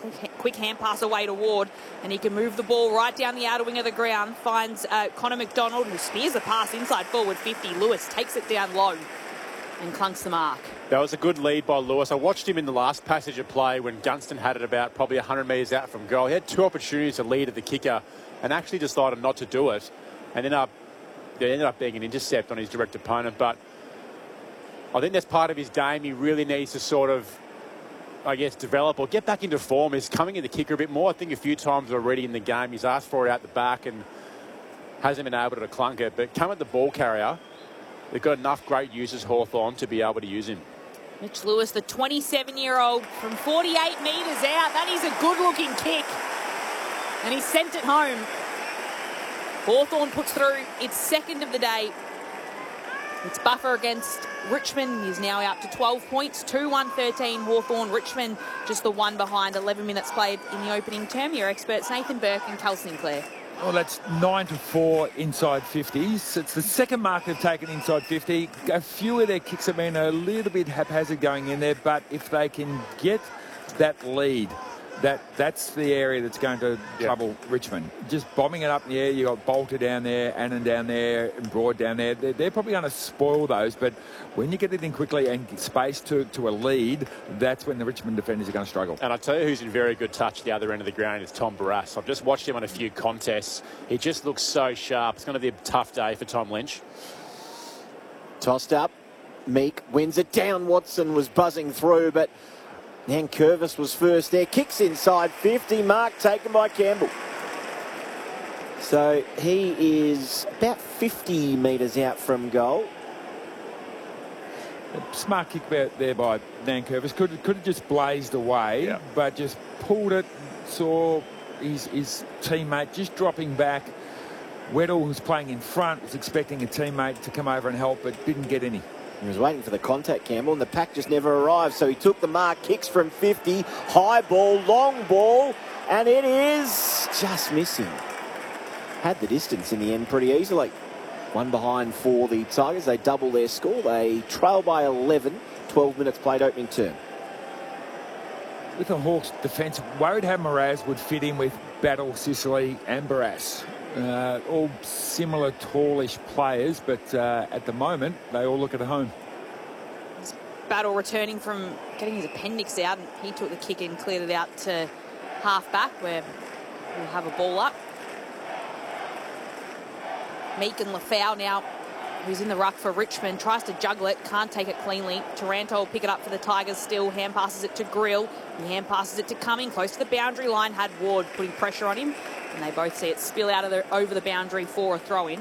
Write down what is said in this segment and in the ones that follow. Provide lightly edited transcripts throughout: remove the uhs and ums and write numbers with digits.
quick hand pass away to Ward, and he can move the ball right down the outer wing of the ground, finds Connor McDonald, who spears a pass inside forward 50. Lewis takes it down low and clunks the mark. That was a good lead by Lewis. I watched him in the last passage of play when Gunston had it about probably 100 metres out from goal. He had 2 opportunities to lead at the kicker and actually decided not to do it, and ended up being an intercept on his direct opponent. But I think that's part of his game. He really needs to sort of, I guess, develop or get back into form. He's coming in the kicker a bit more. I think a few times already in the game he's asked for it out the back and hasn't been able to clunk it. But come at the ball carrier, they've got enough great users, Hawthorn, to be able to use him. Mitch Lewis, the 27-year-old, from 48 metres out. That is a good-looking kick. And he sent it home. Hawthorn puts through its second of the day. It's buffer against Richmond. He's now out to 12 points. 2-1-13 Hawthorn. Richmond just the one behind. 11 minutes played in the opening term. Your experts Nathan Burke and Cal Sinclair. Well, that's 9-4 inside 50s. It's the second mark they've taken inside 50. A few of their kicks have been a little bit haphazard going in there, but if they can get that lead, that's the area that's going to trouble Richmond. Just bombing it up in the air. You've got Bolter down there, Annan down there, and Broad down there. They're probably going to spoil those, but when you get it in quickly and get space to a lead, that's when the Richmond defenders are going to struggle. And I tell you who's in very good touch at the other end of the ground is Tom Barrass. I've just watched him on a few contests. He just looks so sharp. It's going to be a tough day for Tom Lynch. Tossed up. Meek wins it down. Watson was buzzing through, but Nankervis was first there. Kicks inside 50. Mark taken by Campbell. So he is about 50 metres out from goal. A smart kick there by Nankervis. Could have just blazed away, but just pulled it. Saw his teammate just dropping back. Weddle, who's playing in front, was expecting a teammate to come over and help, but didn't get any. He was waiting for the contact, Campbell, and the pack just never arrived. So he took the mark, kicks from 50, high ball, long ball, and it is just missing. Had the distance in the end pretty easily. One behind for the Tigers. They double their score. They trail by 11. 12 minutes played opening term. With the Hawks' defence, worried how Mraz would fit in with Battle, Sicily and Barrass. All similar tallish players, but at the moment they all look at home. Battle returning from getting his appendix out, and he took the kick and cleared it out to half back where we'll have a ball up. Meek and Lafau now, who's in the ruck for Richmond, tries to juggle it, can't take it cleanly. Taranto will pick it up for the Tigers still, hand passes it to Grill, and hand passes it to Cumming, close to the boundary line, had Ward putting pressure on him, and they both see it spill out of over the boundary for a throw-in.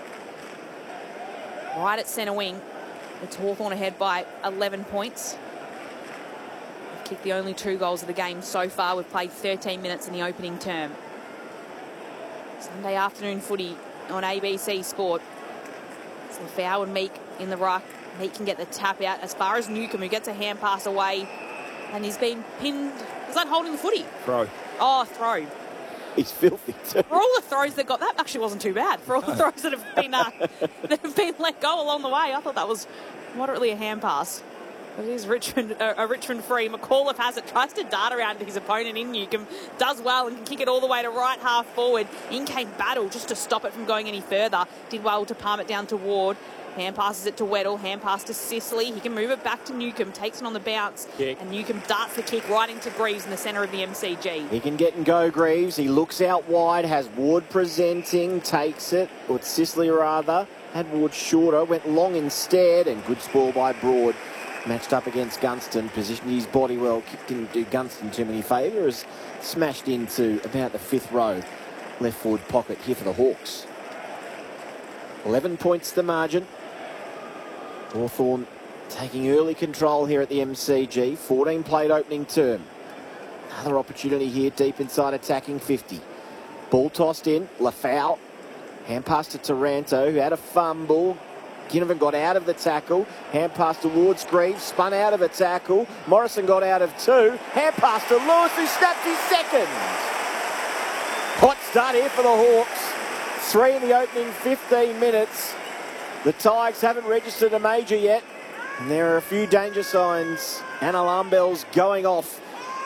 Right at centre wing, it's Hawthorn ahead by 11 points. They've kicked the only 2 goals of the game so far. We've played 13 minutes in the opening term. Sunday afternoon footy on ABC Sport. It's Lafau and Meek in the ruck. Meek can get the tap out as far as Newcombe, who gets a hand pass away, and he's been pinned. Is that holding the footy? Throw. Oh, throw. He's filthy too. For all the throws that got, that actually wasn't too bad. For all the throws that have been let go along the way, I thought that was moderately a hand pass. It is Richmond, a Richmond free. McAuliffe has it, tries to dart around his opponent in Newcombe, does well and can kick it all the way to right half forward. In came Battle just to stop it from going any further. Did well to palm it down to Ward. Hand passes it to Weddle, hand pass to Sicily. He can move it back to Newcombe, takes it on the bounce, and Newcombe darts the kick right into Greaves in the centre of the MCG. He can get and go, Greaves. He looks out wide, has Ward presenting, takes it, or it's Sicily rather. Had Ward shorter, went long instead, and good spoil by Broad. Matched up against Gunston, positioned his body well, didn't do Gunston too many favours, smashed into about the 5th row left forward pocket here for the Hawks. 11 points the margin. Hawthorn taking early control here at the MCG. 14 played opening term. Another opportunity here deep inside attacking 50. Ball tossed in. Lafau. Hand pass to Taranto, who had a fumble. Ginnivan got out of the tackle. Hand pass towards Greaves. Spun out of a tackle. Morrison got out of 2. Hand pass to Lewis, who snapped his second. Hot start here for the Hawks. 3 in the opening 15 minutes. The Tigers haven't registered a major yet. And there are a few danger signs. And alarm bells going off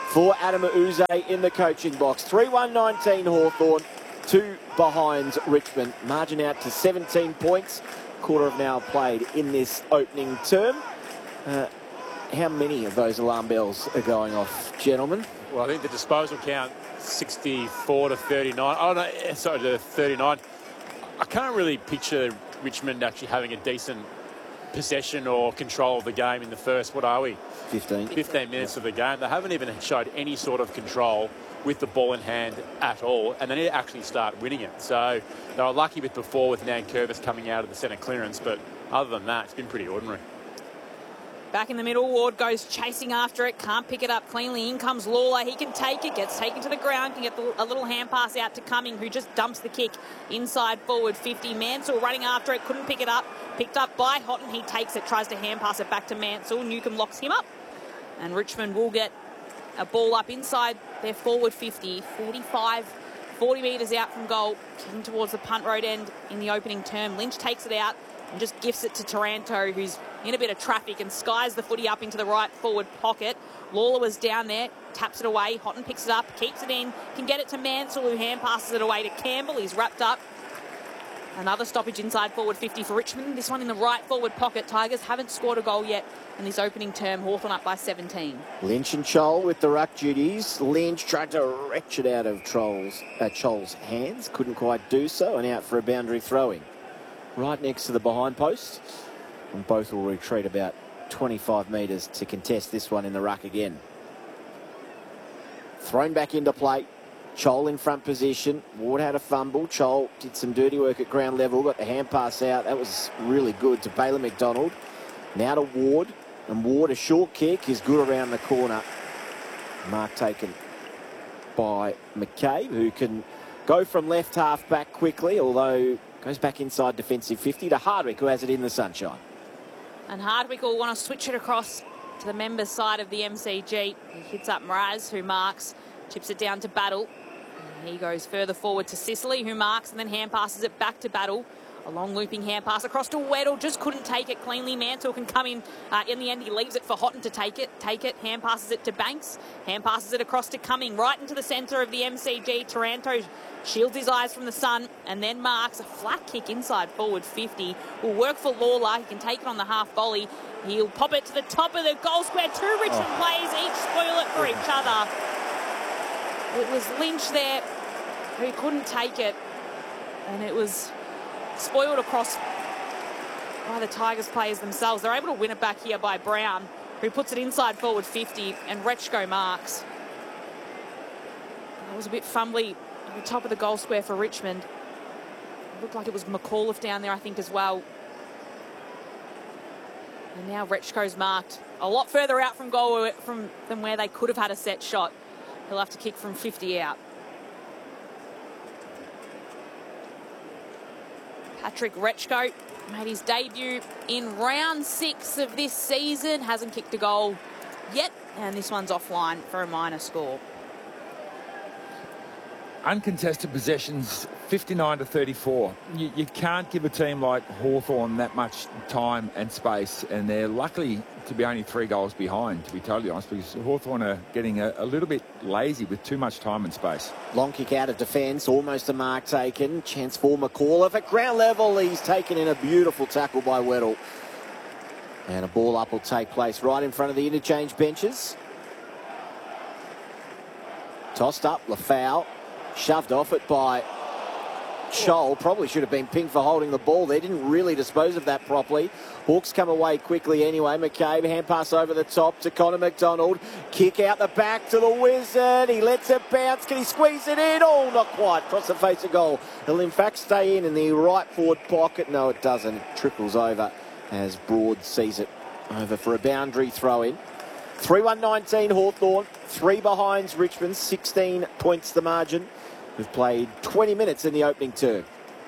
for Adam Uze in the coaching box. 3-1-19 Hawthorn, 2 behinds Richmond. Margin out to 17 points. Quarter of an hour played in this opening term. How many of those alarm bells are going off, gentlemen? Well, I think the disposal count 64 to 39. Oh no, sorry, to 39. I can't really picture Richmond actually having a decent possession or control of the game in the first, what are we? 15 minutes of the game. They haven't even showed any sort of control with the ball in hand at all, and they need to actually start winning it. So they were lucky with before with Nankervis coming out of the centre clearance, but other than that, it's been pretty ordinary. Back in the middle, Ward goes chasing after it, can't pick it up cleanly. In comes Lawler, he can take it, gets taken to the ground, can get a little hand pass out to Cumming, who just dumps the kick inside forward 50. Mansell running after it, couldn't pick it up, picked up by Houghton, he takes it, tries to hand pass it back to Mansell. Newcombe locks him up, and Richmond will get a ball up inside their forward 50, 40 metres out from goal, heading towards the punt road end in the opening term. Lynch takes it out and just gifts it to Taranto, who's in a bit of traffic, and skies the footy up into the right forward pocket. Lawler was down there, taps it away. Houghton picks it up, keeps it in, can get it to Mansell, who hand passes it away to Campbell. He's wrapped up. Another stoppage inside forward 50 for Richmond. This one in the right forward pocket. Tigers haven't scored a goal yet in this opening term. Hawthorn up by 17. Lynch and Chol with the ruck duties. Lynch tried to wrench it out of Chol's hands. Couldn't quite do so, and out for a boundary throw-in. Right next to the behind post. And both will retreat about 25 metres to contest this one in the ruck again. Thrown back into play. Chol in front position. Ward had a fumble. Chol did some dirty work at ground level. Got the hand pass out. That was really good to Baylor McDonald. Now to Ward. And Ward, a short kick, is good around the corner. Mark taken by McCabe, who can go from left half back quickly, although goes back inside defensive 50 to Hardwick, who has it in the sunshine. And Hardwick will want to switch it across to the members' side of the MCG. He hits up Mraz, who marks, chips it down to Battle. And he goes further forward to Sicily, who marks, and then hand passes it back to Battle. A long looping hand pass across to Weddle, just couldn't take it cleanly. Mansell can come in the end, he leaves it for Houghton to take it, hand passes it to Banks, hand passes it across to Cumming, right into the centre of the MCG. Taranto shields his eyes from the sun and then marks a flat kick inside forward 50. Will work for Lawler, he can take it on the half volley. He'll pop it to the top of the goal square. Two Richmond players each spoil it for each other. It was Lynch there who couldn't take it, and it was spoiled across by the Tigers players themselves. They're able to win it back here by Brown, who puts it inside forward 50, and Rechko marks. It was a bit fumbly at the top of the goal square for Richmond. It looked like it was McAuliffe down there, I think, as well. And now Rechko's marked a lot further out from goal than where they could have had a set shot. He'll have to kick from 50 out. Patrick Rechko made his debut in round 6 of this season. Hasn't kicked a goal yet, and this one's offline for a minor score. Uncontested possessions, 59 to 34. You can't give a team like Hawthorn that much time and space, and they're lucky to be only 3 goals behind, to be totally honest, because Hawthorn are getting a little bit lazy with too much time and space. Long kick out of defence, almost a mark taken. Chance for McAuliffe at ground level. He's taken in a beautiful tackle by Weddle. And a ball up will take place right in front of the interchange benches. Tossed up, Lafau. Shoved off it by Chol. Probably should have been pinged for holding the ball there. Didn't really dispose of that properly. Hawks come away quickly anyway. McCabe, hand pass over the top to Connor McDonald. Kick out the back to the Wizard. He lets it bounce. Can he squeeze it in? Oh, not quite. Across the face of goal. It'll in fact stay in the right forward pocket. No, it doesn't. It trickles over as Broad sees it over for a boundary throw in. 3-1-19 Hawthorn. 3 behinds Richmond. 16 points the margin. We've played 20 minutes in the opening term.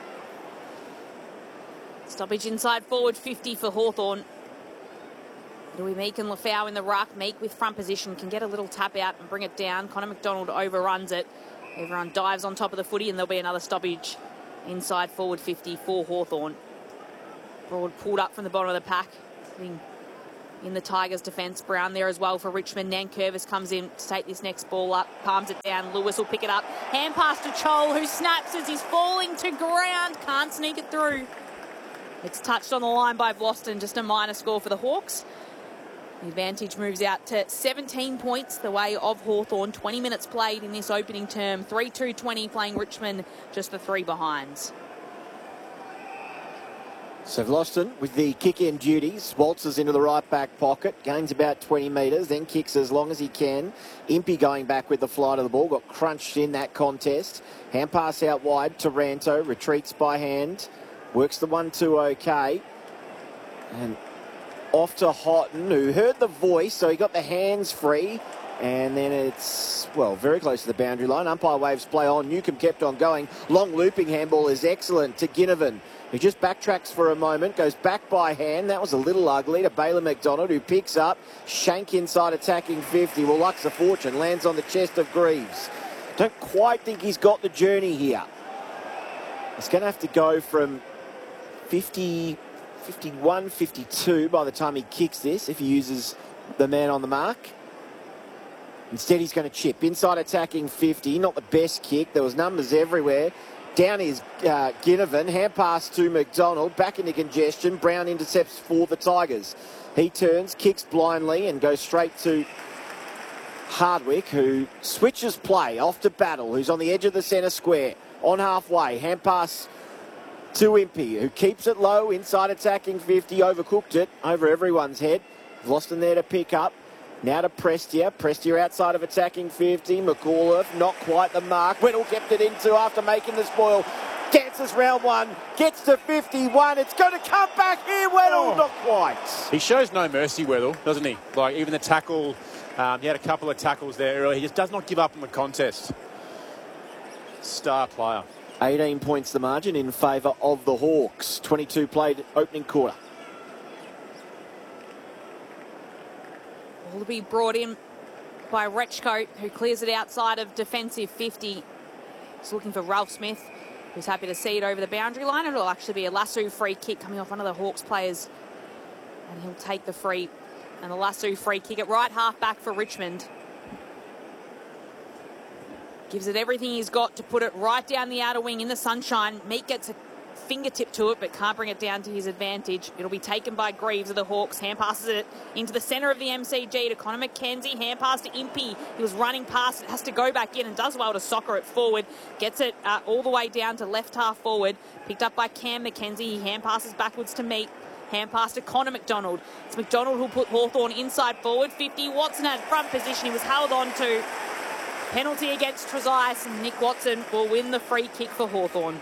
Stoppage inside forward 50 for Hawthorn. Louis Meek and Lafau in the ruck. Meek with front position can get a little tap out and bring it down. Connor McDonald overruns it. Everyone dives on top of the footy, and there'll be another stoppage inside forward 50 for Hawthorn. Broad pulled up from the bottom of the pack, getting in the Tigers' defence. Brown there as well for Richmond. Nankervis comes in to take this next ball up, palms it down. Lewis will pick it up. Hand pass to Chol, who snaps as he's falling to ground. Can't sneak it through. It's touched on the line by Vlastuin. Just a minor score for the Hawks. The advantage moves out to 17 points the way of Hawthorn. 20 minutes played in this opening term. 3-2-20 playing Richmond, just the 3 behinds. So Vlastuin with the kick-in duties, waltzes into the right back pocket, gains about 20 metres, then kicks as long as he can. Impey going back with the flight of the ball, got crunched in that contest. Hand pass out wide, Taranto retreats by hand, works the 1-2 okay. And off to Houghton, who heard the voice, so he got the hands free. And then it's, well, very close to the boundary line. Umpire waves play on. Newcombe kept on going. Long looping handball is excellent to Ginnivan, who just backtracks for a moment, goes back by hand. That was a little ugly to Baylor McDonald, who picks up. Shank inside attacking 50. Well, luck's a fortune. Lands on the chest of Greaves. Don't quite think he's got the journey here. It's going to have to go from 50, 51, 52 by the time he kicks this, if he uses the man on the mark. Instead, he's going to chip. Inside attacking 50. Not the best kick. There was numbers everywhere. Down is Ginnivan. Hand pass to McDonald. Back into congestion. Brown intercepts for the Tigers. He turns, kicks blindly and goes straight to Hardwick, who switches play off to Battle, who's on the edge of the centre square. On halfway. Hand pass to Impey, who keeps it low. Inside attacking 50. Overcooked it over everyone's head. Vlastuin there to pick up. Now to Prestia. Prestia outside of attacking 50. McAuliffe, not quite the mark. Weddle kept it into after making the spoil. Dances round one. Gets to 51. It's going to come back here. Weddle, not quite. He shows no mercy, Weddle, doesn't he? Like, even the tackle, he had a couple of tackles there earlier. He just does not give up in the contest. Star player. 18 points the margin in favour of the Hawks. 22 played opening quarter. Will be brought in by Rechko, who clears it outside of defensive 50. He's looking for Ralph Smith, who's happy to see it over the boundary line. It'll actually be a Lasso free kick coming off one of the Hawks players. And he'll take the free. And the Lasso free kick at right half back for Richmond. Gives it everything he's got to put it right down the outer wing in the sunshine. Meek gets a fingertip to it, but can't bring it down to his advantage. It'll be taken by Greaves of the Hawks. Hand passes it into the centre of the MCG to Connor McKenzie. Hand pass to Impey. He was running past it, has to go back in and does well to soccer it forward. Gets it all the way down to left half forward. Picked up by Cam McKenzie. He hand passes backwards to Meek. Hand pass to Connor McDonald. It's McDonald who'll put Hawthorn inside forward. 50. Watson had front position. He was held on to. Penalty against Trezise, and Nick Watson will win the free kick for Hawthorn.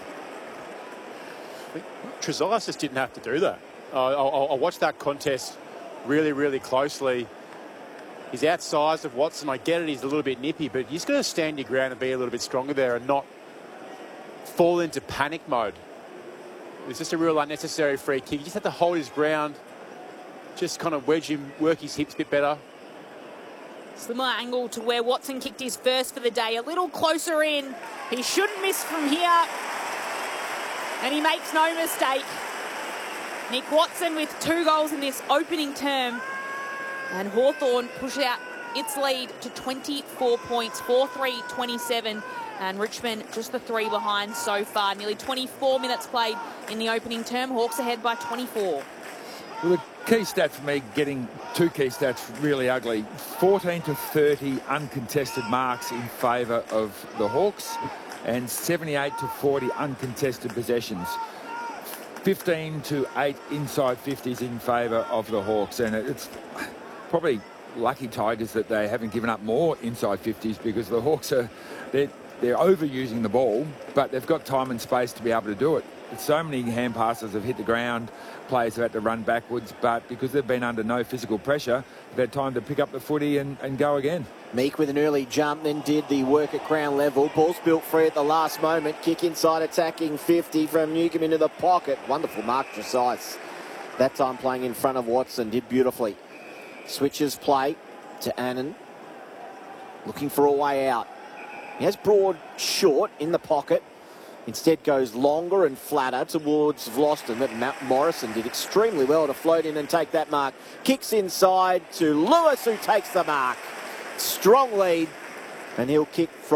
Trezise just didn't have to do that. I watched that contest really, really closely. He's outsized of Watson. I get it, he's a little bit nippy, but he's got to stand your ground and be a little bit stronger there and not fall into panic mode. It's just a real unnecessary free kick. He just had to hold his ground, just kind of wedge him, work his hips a bit better. Similar angle to where Watson kicked his first for the day. A little closer in. He shouldn't miss from here. And he makes no mistake. Nick Watson with 2 goals in this opening term. And Hawthorn push out its lead to 24 points, 4-3-27. And Richmond just the 3 behind so far. Nearly 24 minutes played in the opening term. Hawks ahead by 24. Well, the key stat for me, getting 2 key stats really ugly. 14 to 30 uncontested marks in favour of the Hawks and 78 to 40 uncontested possessions. 15 to 8 inside 50s in favour of the Hawks. And it's probably lucky Tigers that they haven't given up more inside 50s, because the Hawks they're overusing the ball, but they've got time and space to be able to do it. So many hand passes have hit the ground, players have had to run backwards, but because they've been under no physical pressure, they've had time to pick up the footy and go again. Meek with an early jump, then did the work at ground level. Ball's built free at the last moment. Kick inside attacking 50 from Newcombe into the pocket. Wonderful mark, Trezise. That time playing in front of Watson, did beautifully. Switches play to Annan. Looking for a way out. He has Broad short in the pocket. Instead goes longer and flatter towards Vlosten, but Matt Morrison did extremely well to float in and take that mark. Kicks inside to Lewis, who takes the mark. Strong lead, and he'll kick from